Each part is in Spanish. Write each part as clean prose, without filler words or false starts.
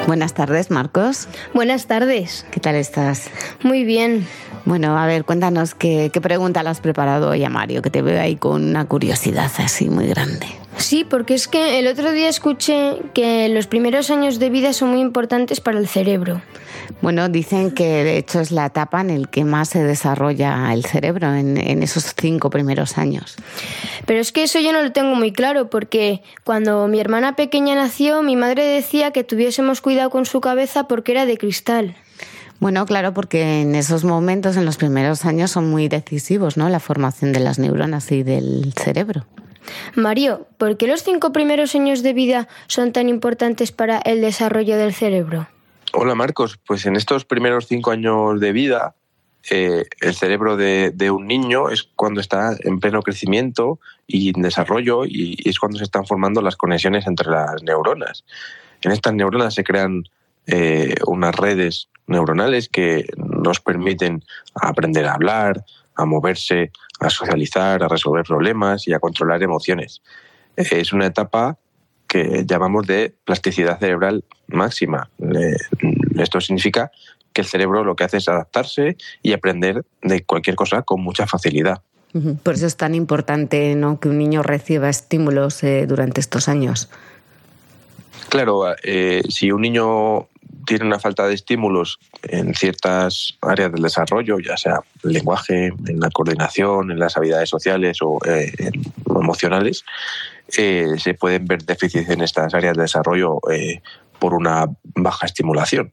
Buenas tardes, Marcos. Buenas tardes. ¿Qué tal estás? Muy bien. Bueno, a ver, cuéntanos qué pregunta le has preparado hoy a Mario, que te veo ahí con una curiosidad así muy grande. Sí, porque es que el otro día escuché que los primeros años de vida son muy importantes para el cerebro. Bueno, dicen que de hecho es la etapa en la que más se desarrolla el cerebro, en esos 5 primeros años. Pero es que eso yo no lo tengo muy claro, porque cuando mi hermana pequeña nació, mi madre decía que tuviésemos cuidado con su cabeza porque era de cristal. Bueno, claro, porque en esos momentos, en los primeros años, son muy decisivos, ¿no? La formación de las neuronas y del cerebro. Mario, ¿por qué los 5 primeros años de vida son tan importantes para el desarrollo del cerebro? Hola Marcos, pues en estos primeros 5 años de vida, el cerebro de un niño es cuando está en pleno crecimiento y en desarrollo y es cuando se están formando las conexiones entre las neuronas. En estas neuronas se crean unas redes neuronales que nos permiten aprender a hablar, a moverse, a socializar, a resolver problemas y a controlar emociones. Es una etapa que llamamos de plasticidad cerebral máxima. Esto significa que el cerebro lo que hace es adaptarse y aprender de cualquier cosa con mucha facilidad. Por eso es tan importante, ¿no?, que un niño reciba estímulos durante estos años. Claro, si un niño tiene una falta de estímulos en ciertas áreas del desarrollo, ya sea el lenguaje, en la coordinación, en las habilidades sociales o emocionales, se pueden ver déficits en estas áreas de desarrollo por una baja estimulación.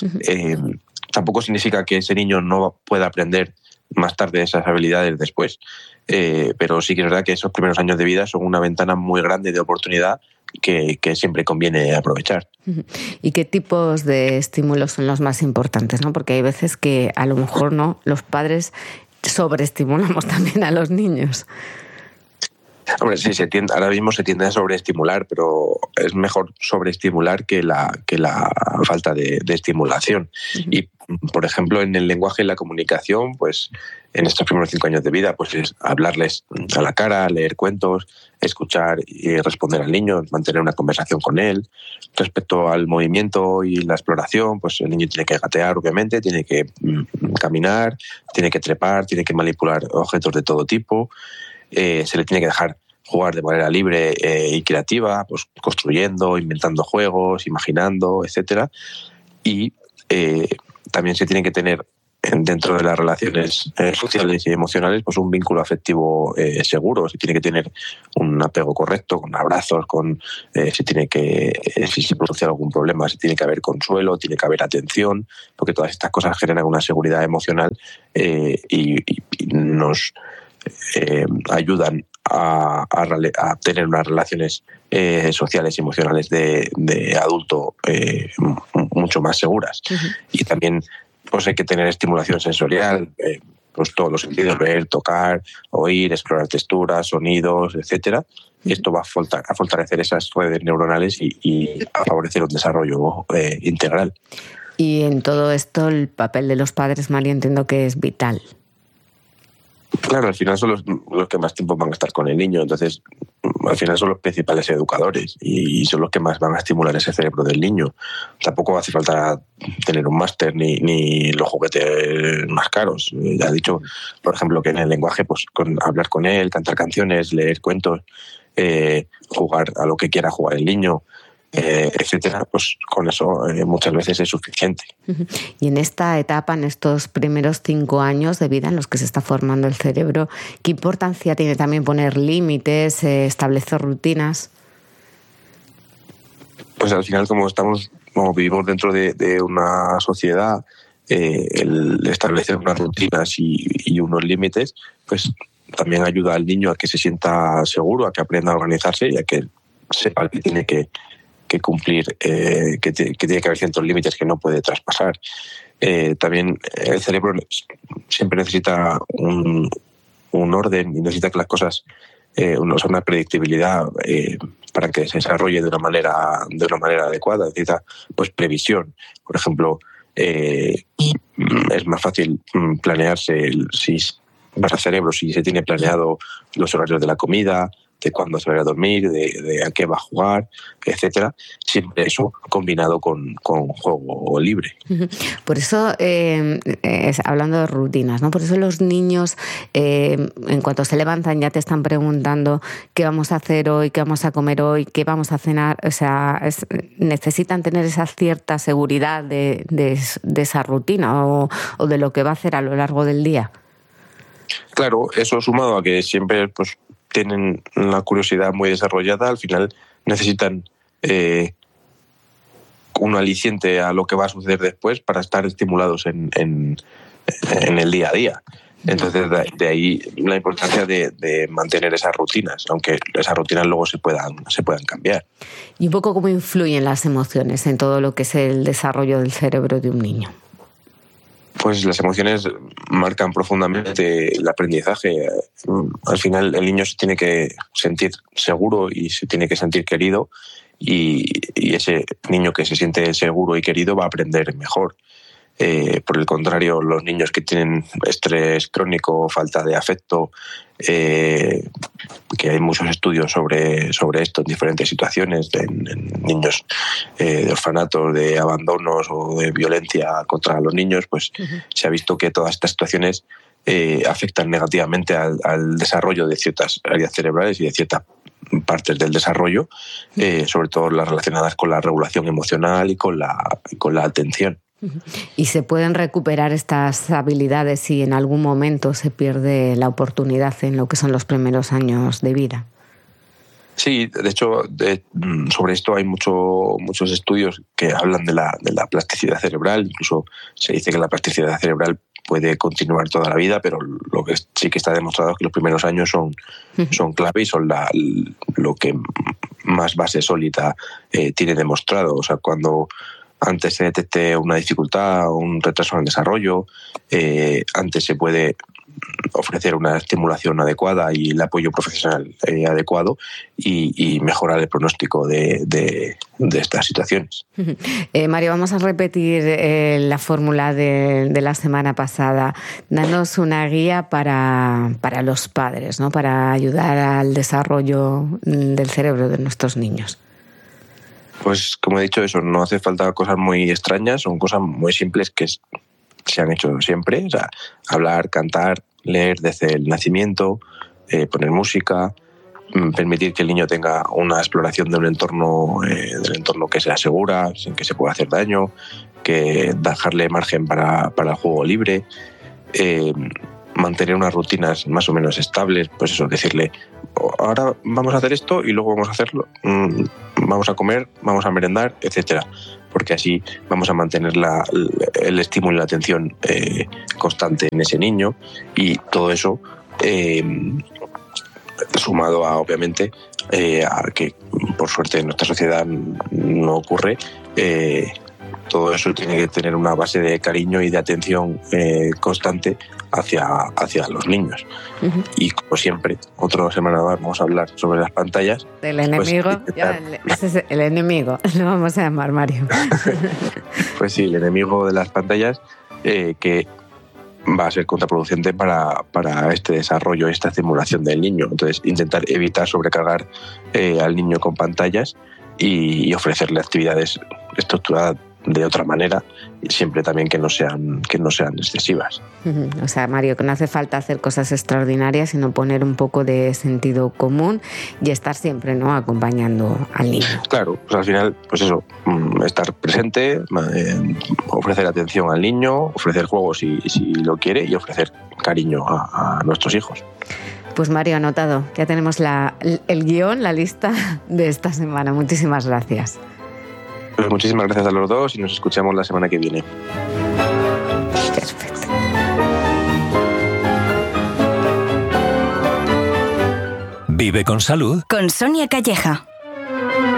Tampoco significa que ese niño no pueda aprender más tarde esas habilidades después, pero sí que es verdad que esos primeros años de vida son una ventana muy grande de oportunidad que siempre conviene aprovechar. ¿Y qué tipos de estímulos son los más importantes, ¿no? Porque hay veces que a lo mejor no, los padres sobreestimulamos también a los niños. Hombre, sí, ahora mismo se tiende a sobreestimular, pero es mejor sobreestimular que la falta de estimulación. Y, por ejemplo, en el lenguaje y la comunicación, pues en estos primeros 5 años de vida, pues es hablarles a la cara, leer cuentos, escuchar y responder al niño, mantener una conversación con él. Respecto al movimiento y la exploración, pues el niño tiene que gatear, obviamente, tiene que caminar, tiene que trepar, tiene que manipular objetos de todo tipo. Se le tiene que dejar jugar de manera libre y creativa, pues construyendo, inventando juegos, imaginando, etcétera. Y también se tiene que tener dentro de las relaciones sociales y emocionales pues un vínculo afectivo seguro. Se tiene que tener un apego correcto, con abrazos, si se produce algún problema, se tiene que haber consuelo, tiene que haber atención, porque todas estas cosas generan una seguridad emocional y nos ayudan a tener unas relaciones sociales y emocionales de adulto mucho más seguras. Y también pues hay que tener estimulación sensorial, pues todos los sentidos, ver, tocar, oír, explorar texturas, sonidos, etcétera. Y esto va a fortalecer esas redes neuronales y a favorecer un desarrollo integral. Y en todo esto el papel de los padres, María, entiendo que es vital. Claro, al final son los que más tiempo van a estar con el niño, entonces al final son los principales educadores y son los que más van a estimular ese cerebro del niño. Tampoco hace falta tener un máster ni los juguetes más caros. Ya he dicho, por ejemplo, que en el lenguaje, pues hablar con él, cantar canciones, leer cuentos, jugar a lo que quiera jugar el niño, etcétera, pues con eso muchas veces es suficiente. Y en esta etapa, en estos primeros 5 años de vida en los que se está formando el cerebro, ¿qué importancia tiene también poner límites, establecer rutinas? Pues al final, como vivimos dentro de una sociedad, el establecer unas rutinas y unos límites, pues también ayuda al niño a que se sienta seguro, a que aprenda a organizarse y a que sepa que tiene que cumplir, que tiene que haber ciertos límites que no puede traspasar. También el cerebro siempre necesita un orden y necesita que las cosas una predictibilidad para que se desarrolle de una manera adecuada. Necesita pues previsión. Por ejemplo, es más fácil planearse si para el cerebro si se tiene planeado los horarios de la comida, de cuándo se va a dormir, de a qué va a jugar, etcétera. Siempre eso combinado con juego libre. Por eso, hablando de rutinas, ¿no? Por eso los niños, en cuanto se levantan, ya te están preguntando qué vamos a hacer hoy, qué vamos a comer hoy, qué vamos a cenar. O sea, necesitan tener esa cierta seguridad de esa rutina o de lo que va a hacer a lo largo del día. Claro, eso sumado a que siempre pues tienen la curiosidad muy desarrollada, al final necesitan un aliciente a lo que va a suceder después para estar estimulados en el día a día. Entonces, de ahí la importancia de mantener esas rutinas, aunque esas rutinas luego se puedan cambiar. Y un poco cómo influyen las emociones en todo lo que es el desarrollo del cerebro de un niño. Pues las emociones marcan profundamente el aprendizaje. Al final el niño se tiene que sentir seguro y se tiene que sentir querido, y ese niño que se siente seguro y querido va a aprender mejor. Por el contrario, los niños que tienen estrés crónico, falta de afecto, que hay muchos estudios sobre esto en diferentes situaciones, en niños de orfanatos, de abandonos o de violencia contra los niños, pues se ha visto que todas estas situaciones afectan negativamente al desarrollo de ciertas áreas cerebrales y de ciertas partes del desarrollo, sobre todo las relacionadas con la regulación emocional y con la atención. ¿Y se pueden recuperar estas habilidades si en algún momento se pierde la oportunidad en lo que son los primeros años de vida? Sí, de hecho, sobre esto hay muchos estudios que hablan de la plasticidad cerebral. Incluso se dice que la plasticidad cerebral puede continuar toda la vida, pero lo que sí que está demostrado es que los primeros años son clave y son lo que más base sólida tiene demostrado. O sea, cuando antes se detecte una dificultad o un retraso en el desarrollo, antes se puede ofrecer una estimulación adecuada y el apoyo profesional adecuado y mejorar el pronóstico de estas situaciones. Mario, vamos a repetir la fórmula de la semana pasada. Danos una guía para los padres, ¿no? Para ayudar al desarrollo del cerebro de nuestros niños. Pues como he dicho, eso, no hace falta cosas muy extrañas, son cosas muy simples que se han hecho siempre. O sea, hablar, cantar, leer desde el nacimiento, poner música, permitir que el niño tenga una exploración del entorno que sea segura, sin que se pueda hacer daño, que dejarle margen para el juego libre, mantener unas rutinas más o menos estables, pues eso, decirle, ahora vamos a hacer esto y luego vamos a hacerlo, vamos a comer, vamos a merendar, etcétera, porque así vamos a mantener el estímulo y la atención constante en ese niño, y todo eso sumado a, obviamente, a que por suerte en nuestra sociedad no ocurre, todo eso tiene que tener una base de cariño y de atención constante hacia los niños. Y como siempre, otra semana más vamos a hablar sobre las pantallas. Del enemigo, ese es el enemigo, lo vamos a llamar, Mario. Pues sí, el enemigo de las pantallas, que va a ser contraproducente para este desarrollo, esta estimulación del niño. Entonces, intentar evitar sobrecargar al niño con pantallas y ofrecerle actividades estructuradas de otra manera, y siempre también que no sean excesivas. O sea, Mario, que no hace falta hacer cosas extraordinarias, sino poner un poco de sentido común y estar siempre, ¿no?, acompañando al niño. Claro, pues al final, pues eso, estar presente, ofrecer atención al niño, ofrecer juegos si lo quiere, y ofrecer cariño a nuestros hijos. Pues Mario, anotado. Ya tenemos el guión, la lista de esta semana. Muchísimas gracias. Pues muchísimas gracias a los dos y nos escuchamos la semana que viene. Perfecto. Vive con salud. Con Sonia Calleja.